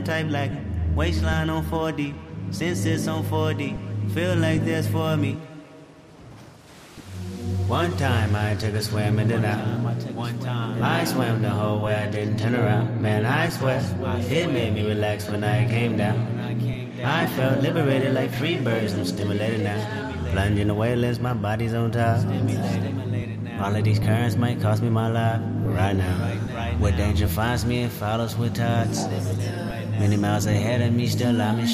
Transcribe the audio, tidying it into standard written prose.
type like waistline on 4D, senses on 4D, feel like that's for me. One time I took a swim in the night. I swam the whole way, I didn't turn around. Man, I swear, it made me relax when I came down. I felt liberated like free birds, I'm stimulated now. Plunging the wavelengths, my body's on top. All of these currents might cost me my life right now. Where danger finds me, it follows with tides. Many miles ahead of me, still I'm in